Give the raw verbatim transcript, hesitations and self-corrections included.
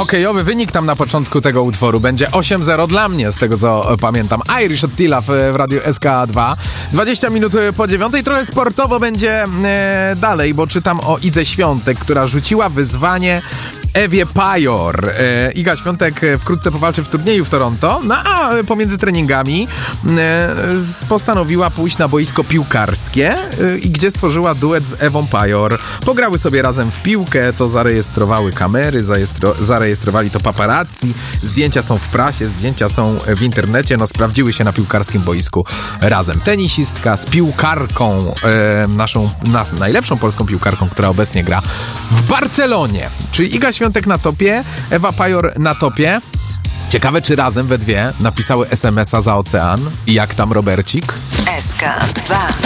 hokejowy wynik tam na początku tego utworu będzie osiem zero dla mnie, z tego co pamiętam. Irish od Tilla w, w radiu S K dwa. dwadzieścia minut po dziewiątej. Trochę sportowo będzie e, dalej, bo czytam o Idze Świątek, która rzuciła wyzwanie Ewie Pajor. E, Iga Świątek wkrótce powalczy w turnieju w Toronto, no a pomiędzy treningami e, postanowiła pójść na boisko piłkarskie e, i gdzie stworzyła duet z Ewą Pajor. Pograły sobie razem w piłkę, to zarejestrowały kamery, zarejestrowali zarejestrowali to paparazzi, zdjęcia są w prasie, zdjęcia są w internecie, no sprawdziły się na piłkarskim boisku razem. Tenisistka z piłkarką, e, naszą nas, najlepszą polską piłkarką, która obecnie gra w Barcelonie. Czyli Iga Świątek na topie, Ewa Pajor na topie. Ciekawe, czy razem we dwie napisały es em es a za ocean i jak tam Robercik? S K dwa.